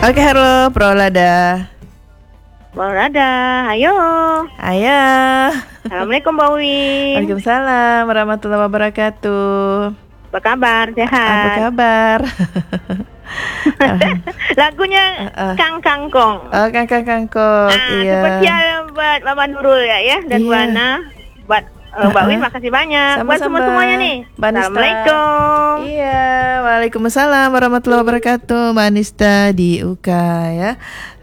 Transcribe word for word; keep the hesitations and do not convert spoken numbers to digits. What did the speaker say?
Oke, halo Prolada. Prolada, ayo. Ayo. Assalamualaikum Mbak Win. Waalaikumsalam warahmatullahi wabarakatuh. Apa kabar? Sehat? Apa kabar? Lagunya uh, uh. Kang Kangkong. Oh, Kang Kang Kangkong. Nah, iya. spesial buat Mama Nurul ya, ya dan iya. Bu Ana. Buat uh, Mbak Win, makasih banyak. Sama-sama. Buat semua-semuanya nih. Mbak Nista. Assalamualaikum. Iya, waalaikumsalam warahmatullahi wabarakatuh. Mbak Nista di U K ya.